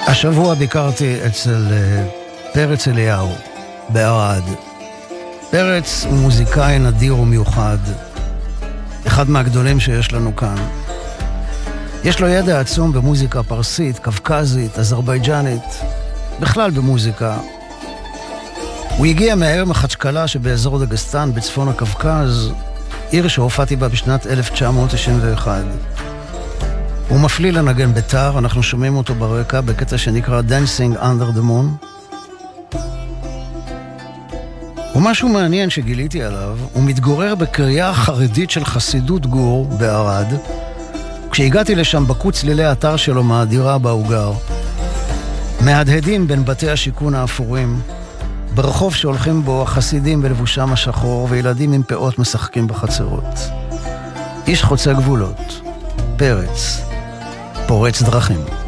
השבוע ביקרתי אצל פרץ אליהו בערד. פרץ הוא מוזיקאי נדיר ומיוחד, אחד מהגדולים שיש לנו כאן. יש לו ידע עצום במוזיקה פרסית, קווקזית, אזרבייג'נית, בכלל במוזיקה. הוא הגיע מהעיר מחצ'קלה שבאזור דגסטן בצפון הקווקז, עיר שהופעתי בה בשנת 1991. הוא מפליא לנגן ביתר, אנחנו שומעים אותו ברקע בקטע שנקרא Dancing Under the Moon. ומשהו מעניין שגיליתי עליו, הוא מתגורר בקריה חרדית של חסידות גור בערד. כשהגעתי לשם בקעו צלילי האתר שלו מהדירה בה הוא גר. מהדהדים בין בתי השיכון האפורים, ברחוב שהולכים בו החסידים בלבושם השחור וילדים עם פאות משחקים בחצרות. איש חוצה גבולות, פרץ, פורץ דרכים.